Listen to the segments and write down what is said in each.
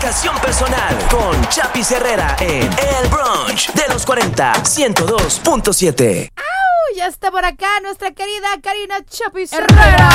Identificación personal con Chapis Herrera en El Brunch de los 40, 102.7. Ya está por acá nuestra querida Karina Chapis Herrera.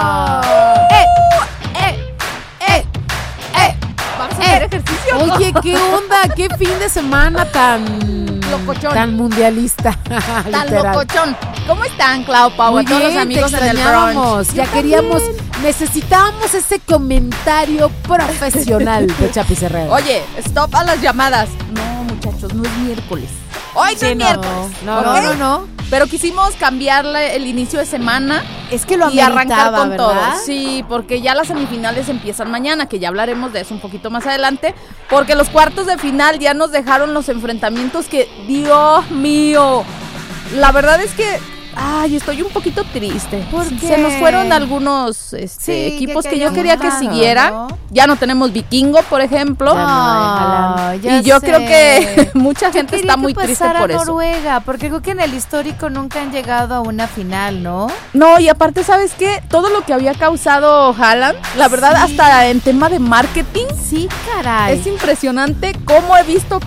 Vamos a hacer ejercicio. Oye, ¿qué onda? ¿Qué fin de semana tan locochón? Tan mundialista. Tan literal. locochón. ¿Cómo están, Clau, Pau? Muy A todos bien, los amigos te en el extrañábamos. brunch. Ya queríamos, necesitábamos ese comentario profesional de Chapis Herrera. Oye, stop a las llamadas. No, muchachos, no es miércoles. Hoy no es miércoles. ¿ok? No. Pero quisimos cambiarle el inicio de semana. Es que lo y arrancar con ¿verdad? todo. Sí, porque ya las semifinales empiezan mañana, que ya hablaremos de eso un poquito más adelante, porque los cuartos de final ya nos dejaron los enfrentamientos que, Dios mío, la verdad es que estoy un poquito triste. ¿Por qué? Se nos fueron algunos equipos que yo quería que siguieran. ¿No? Ya no tenemos Vikingo, por ejemplo. Y yo creo que mucha gente está muy triste por eso. Noruega, porque creo que en el histórico nunca han llegado a una final, ¿no? No, y aparte, ¿sabes qué? Todo lo que había causado Haaland, la verdad, hasta en tema de marketing. Sí, caray. Es impresionante cómo he visto,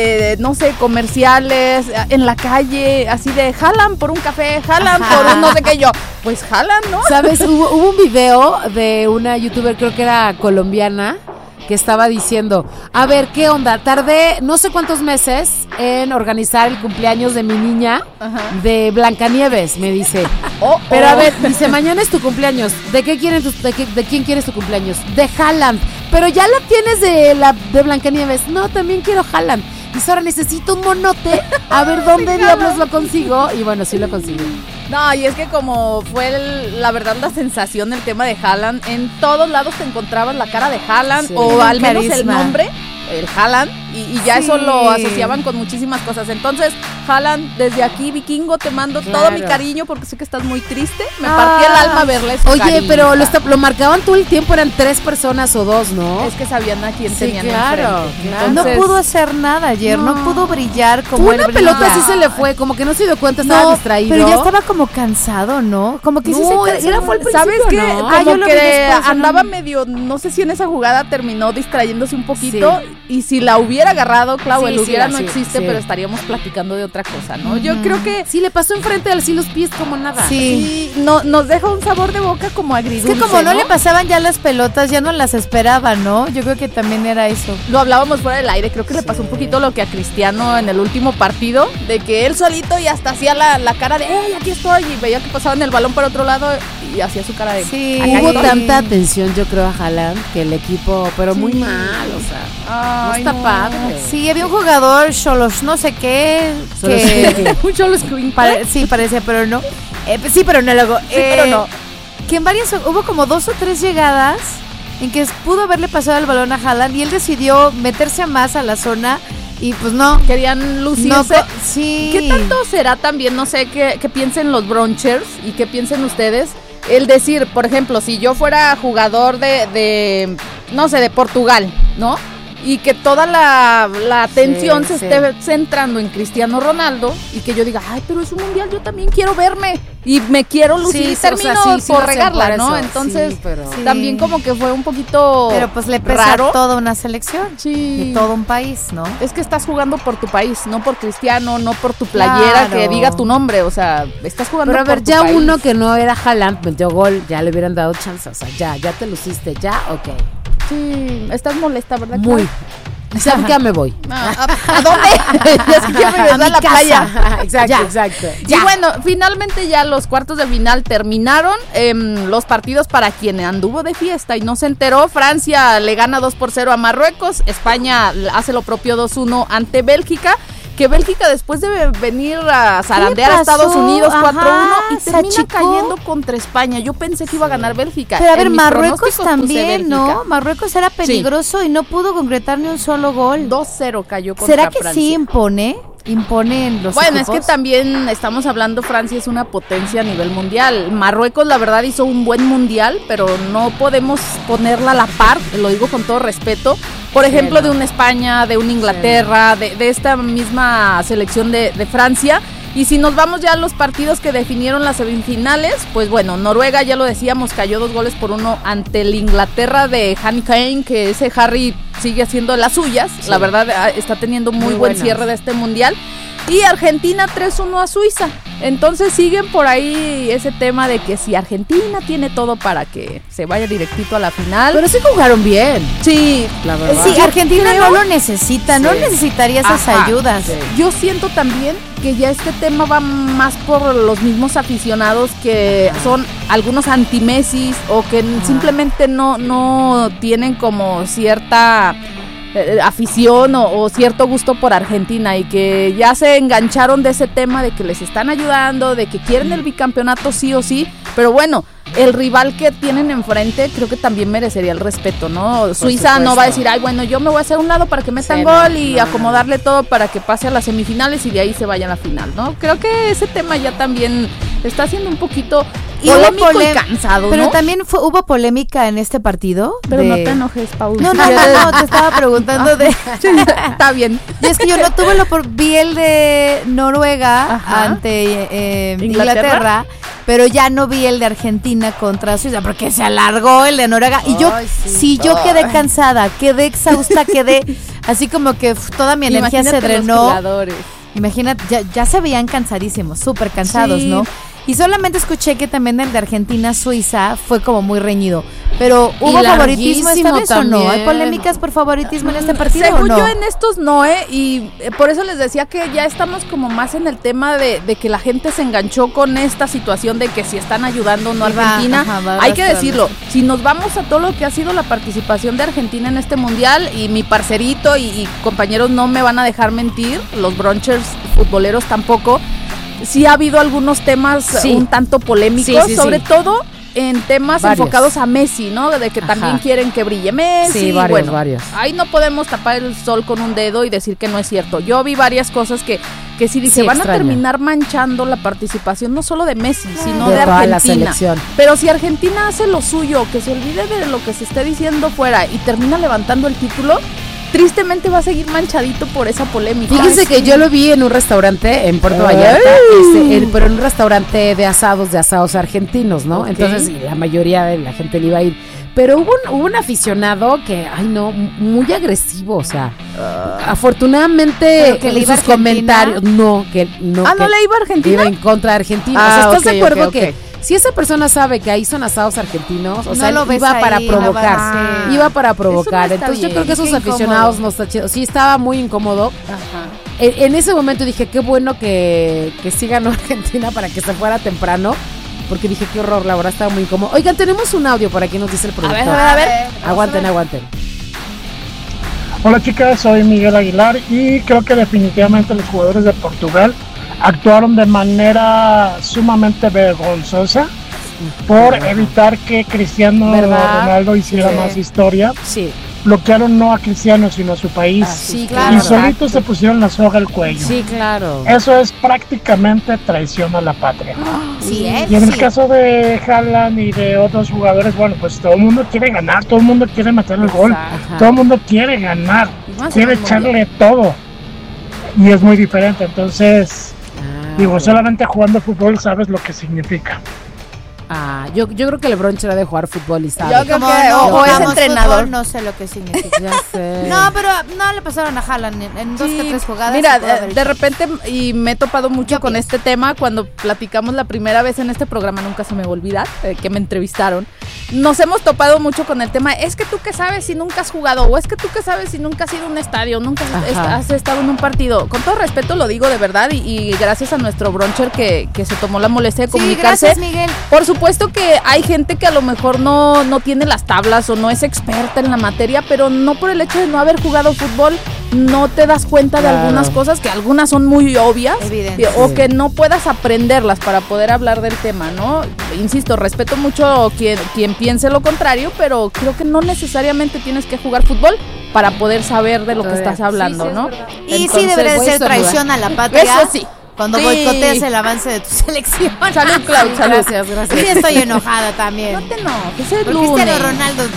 no sé, comerciales en la calle, así de Haaland por un café, Haaland por un no sé qué, yo. Pues Haaland, ¿no? ¿Sabes? Hubo un video de una youtuber, creo que era colombiana, que estaba diciendo, a ver, ¿qué onda? Tardé no sé cuántos meses en organizar el cumpleaños de mi niña, de Blancanieves, me dice. Pero a ver, dice, mañana es tu cumpleaños. ¿De qué quieren de quién quieres tu cumpleaños? De Haaland. Pero ya la tienes de Blancanieves. No, también quiero Haaland. Y ahora necesito un monote, a ver dónde diablos lo consigo. Y bueno, sí lo consigo. No, y es que como fue la verdad la sensación del tema de Haaland, en todos lados te encontrabas la cara de Haaland, o al menos el nombre, el Haaland, y ya eso lo asociaban con muchísimas cosas. Entonces, Haaland, desde aquí, Vikingo, te mando todo mi cariño porque sé que estás muy triste. Me partí el alma verles. Oye, cariño, pero lo marcaban todo el tiempo, eran 3 personas o 2, ¿no? Es que sabían a quién tenían claro. Entonces, no pudo hacer nada ayer, no pudo brillar como una pelota así se le fue, como que no se dio cuenta, estaba distraído. Pero ya estaba como cansado, ¿no? Como que sí se cansó. Fue el ¿sabes qué? ¿No? Como que andaba medio, no sé si en esa jugada terminó distrayéndose un poquito, y si la hubiera agarrado, Clau, el hubiera no existe, pero estaríamos platicando de otra cosa, ¿no? Yo creo que sí le pasó enfrente así los pies como nada. Sí, no, nos deja un sabor de boca como agridulce. Es que como no le pasaban ya las pelotas, ya no las esperaba, ¿no? Yo creo que también era eso. Lo hablábamos fuera del aire, creo que le pasó un poquito lo que a Cristiano en el último partido, de que él solito y hasta hacía la cara de ¡hey, aquí estoy! Y veía que pasaban el balón por otro lado y hacía su cara de hubo tanta atención, yo creo, a Haaland, que el equipo, pero muy mal, o sea, no está padre. Sí, había un jugador, Xolos, no sé qué, un Xolos sí, parecía, pero no. Sí, pero no, luego. pero no. Que en varias, hubo como 2 o 3 llegadas en que pudo haberle pasado el balón a Haaland y él decidió meterse más a la zona. Y pues no. Querían lucirse. No, sí. ¿Qué tanto será también, no sé, qué piensen los brunchers y qué piensen ustedes? El decir, por ejemplo, si yo fuera jugador de no sé, de Portugal, ¿no? Y que toda la atención se esté centrando en Cristiano Ronaldo y que yo diga, ay, pero es un mundial, yo también quiero verme y me quiero lucir y termino por regarla, ¿no? Entonces, también como que fue un poquito pero pues le pesa raro. Toda una selección de todo un país, ¿no? Es que estás jugando por tu país, no por Cristiano, no por tu playera que diga tu nombre, o sea, estás jugando por tu país. Pero a ver, ya uno que no era Haaland metió gol, ya le hubieran dado chance, o sea, ya te luciste, ya, ok. Sí, estás molesta, ¿verdad? Muy. ¿Sabes qué? Me voy. ¿A dónde? Ya se quiere regresar a la playa. Exacto. Y bueno, finalmente ya los cuartos de final terminaron. Los partidos para quien anduvo de fiesta y no se enteró. Francia le gana 2-0 a Marruecos. España hace lo propio 2-1 ante Bélgica. Que Bélgica después de venir a zarandear a Estados Unidos 4-1 y termina cayendo contra España. Yo pensé que iba a ganar Bélgica. Pero a ver, Marruecos también, ¿no? Marruecos era peligroso y no pudo concretar ni un solo gol. 2-0 cayó contra Francia. ¿Será que sí impone? Imponen los Bueno, equipos. es que también estamos hablando, Francia es una potencia a nivel mundial. Marruecos, la verdad, hizo un buen mundial, pero no podemos ponerla a la par, lo digo con todo respeto. Por ejemplo, de una España, de una Inglaterra, de esta misma selección de Francia, Y si nos vamos ya a los partidos que definieron las semifinales, pues bueno, Noruega, ya lo decíamos, cayó 2-1 ante el Inglaterra de Harry Kane, que ese Harry sigue haciendo las suyas, sí. La verdad está teniendo muy buen cierre de este mundial. Y Argentina 3-1 a Suiza. Entonces siguen por ahí ese tema de que si Argentina tiene todo para que se vaya directito a la final. Pero sí jugaron bien. Sí, la verdad. Sí, Argentina no lo necesita, no necesitaría esas ayudas. Sí. Yo siento también que ya este tema va más por los mismos aficionados que son algunos anti-Messi o que simplemente no tienen como cierta afición o cierto gusto por Argentina y que ya se engancharon de ese tema de que les están ayudando, de que quieren el bicampeonato sí o sí, pero bueno, el rival que tienen enfrente creo que también merecería el respeto, ¿no? Suiza no va a decir, ay, bueno, yo me voy a hacer un lado para que metan gol y acomodarle todo para que pase a las semifinales y de ahí se vaya a la final, ¿no? Creo que ese tema ya también está siendo un poquito polémico y cansado, pero ¿no? También hubo polémica en este partido. Pero no te enojes, Paul. No, te estaba preguntando de... Está bien. Y es que yo no tuve vi el de Noruega ante Inglaterra, pero ya no vi el de Argentina contra Suiza, porque se alargó el de Noruega. Y yo quedé cansada, quedé exhausta, quedé así como que toda mi energía se drenó. Imagínate, ya se veían cansadísimos, súper cansados, ¿no? Y solamente escuché que también el de Argentina-Suiza fue como muy reñido. Pero ¿hubo favoritismo esta vez o no? ¿Hay polémicas por favoritismo en este partido según o no? Yo en estos no, y por eso les decía que ya estamos como más en el tema de que la gente se enganchó con esta situación de que si están ayudando o no a Argentina. Hay que decirlo, si nos vamos a todo lo que ha sido la participación de Argentina en este mundial, y mi parcerito y compañeros no me van a dejar mentir, los brunchers futboleros tampoco, sí ha habido algunos temas un tanto polémicos, sobre todo en temas enfocados a Messi, ¿no? De que también quieren que brille Messi. Sí, varios. Ahí no podemos tapar el sol con un dedo y decir que no es cierto. Yo vi varias cosas que sí dije, van a terminar manchando la participación no solo de Messi, sino de Argentina. La selección. Pero si Argentina hace lo suyo, que se olvide de lo que se esté diciendo fuera y termina levantando el título, tristemente va a seguir manchadito por esa polémica. Fíjense que yo lo vi en un restaurante en Puerto Vallarta, pero en un restaurante de asados argentinos, ¿no? Entonces la mayoría de la gente le iba a ir. Pero hubo un aficionado que, muy agresivo, o sea, afortunadamente que le iba sus comentarios, no le iba a Argentina. Iba en contra de Argentina. O sea, ¿estás de acuerdo que si esa persona sabe que ahí son asados argentinos, o sea, iba para provocar, iba para provocar. Entonces yo creo que esos aficionados no está chido. Sí, estaba muy incómodo. Ajá. En ese momento dije, qué bueno que sí ganó Argentina para que se fuera temprano. Porque dije, qué horror, la verdad estaba muy incómodo. Oigan, tenemos un audio por aquí, nos dice el productor. A ver. Aguanten. Hola chicas, soy Miguel Aguilar y creo que definitivamente los jugadores de Portugal actuaron de manera sumamente vergonzosa por evitar que Cristiano Ronaldo hiciera más historia. Sí. Bloquearon no a Cristiano sino a su país. Sí, claro. Y solitos se pusieron la soga al cuello. Sí, claro. Eso es prácticamente traición a la patria. Sí, y en el caso de Haaland y de otros jugadores, bueno, pues todo el mundo quiere ganar, todo el mundo quiere meter el gol, todo el mundo quiere ganar, quiere echarle todo. Y es muy diferente, entonces, solamente jugando fútbol sabes lo que significa. Yo creo que el Bronche era de jugar fútbol y sabe. Yo creo que o es entrenador. Fútbol, no sé lo que significa. Ya sé. No, pero no le pasaron a Haaland en 2 que 3 jugadas. Mira, de repente, y me he topado mucho con este tema, cuando platicamos la primera vez en este programa, nunca se me va a olvidar, que me entrevistaron. Nos hemos topado mucho con el tema, es que tú qué sabes si nunca has jugado, o es que tú qué sabes si nunca has ido a un estadio, nunca has estado en un partido. Con todo respeto lo digo de verdad, y gracias a nuestro Broncher que se tomó la molestia de comunicarse. Gracias, Miguel. Por supuesto que hay gente que a lo mejor no tiene las tablas o no es experta en la materia, pero no por el hecho de no haber jugado fútbol no te das cuenta de algunas cosas, que algunas son muy obvias, o que no puedas aprenderlas para poder hablar del tema, ¿no? Insisto, respeto mucho quien piense lo contrario, pero creo que no necesariamente tienes que jugar fútbol para poder saber de lo que estás hablando, ¿no? Y sí debería de ser traición a la patria. Eso sí. Cuando boicoteas el avance de tu selección. Salud, Clau, salud. Gracias. Sí, estoy enojada también. No te enojes, es Cristiano Ronaldo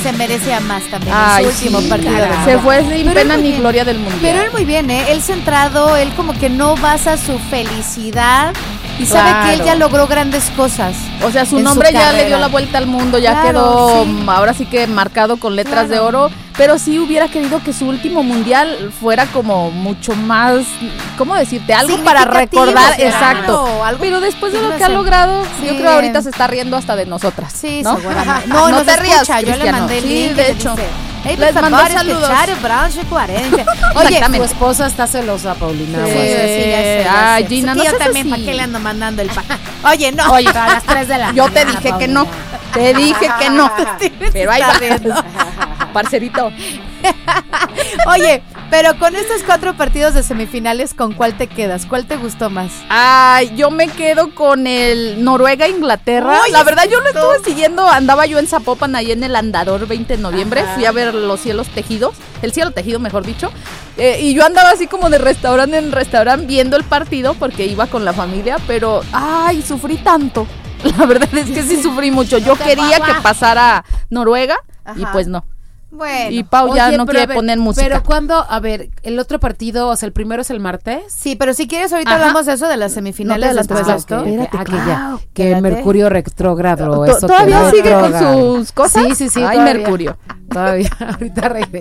se merecía más también. Ay, en su último sí, partido. se fue sin pena ni gloria del mundial. Pero él muy bien, él centrado, él como que no basa su felicidad y sabe que él ya logró grandes cosas. O sea, su nombre ya le dio la vuelta al mundo, ya quedó ahora sí que marcado con letras de oro, pero sí hubiera querido que su último mundial fuera como mucho más, ¿cómo decirte? Algo para recordar, exacto. Pero después de lo que ha logrado, yo creo ahorita se está riendo hasta de nosotras. Sí, ¿no? seguramente. No te rías, yo le mandé el link. Sí, de hecho. Hey, les mando saludos. Oye, tu esposa está celosa, Paulina. Sí, ya sé. Ay, Gina, no yo seas también, así. ¿para qué le ando mandando el pan? Oye, no. Oye, a las 3 de la mañana. Yo te dije que no. Te dije que no. Pero ahí va. Parcerito. Oye, pero con estos 4 partidos de semifinales, ¿con cuál te quedas? ¿Cuál te gustó más? Ay, yo me quedo con el Noruega-Inglaterra. La verdad, yo lo estuve siguiendo. Andaba yo en Zapopan, ahí en el Andador 20 de noviembre. Ajá. Fui a ver los cielos tejidos. El cielo tejido, mejor dicho. Y yo andaba así como de restaurante en restaurante viendo el partido porque iba con la familia. Pero, ay, sufrí tanto. La verdad es que sí sufrí mucho. Yo quería que pasara Noruega. Ajá. Y pues no. Bueno. Y Pau ya no quiere poner música. Pero cuando, a ver, el otro partido, o sea, el primero es el martes. Sí, pero si quieres ahorita hablamos de eso, de las semifinales de después de esto. Que Mercurio retrógrado. ¿Todavía sigue con sus cosas? Sí. Ay, todavía. Mercurio. Todavía, ahorita regresa.